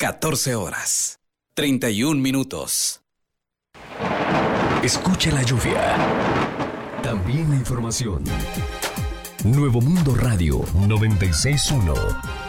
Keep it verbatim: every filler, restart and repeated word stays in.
catorce horas, treinta y un minutos. Escucha la lluvia. También la información. Nuevo Mundo Radio noventa y seis punto uno.